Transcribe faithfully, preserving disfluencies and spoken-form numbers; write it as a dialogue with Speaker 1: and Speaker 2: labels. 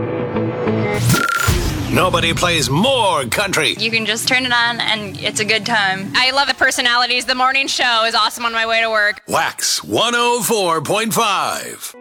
Speaker 1: Nobody plays more country.
Speaker 2: You can just turn it on and it's a good time.
Speaker 3: I love the personalities. The morning show is awesome on my way to work.
Speaker 1: Wax one oh four point five.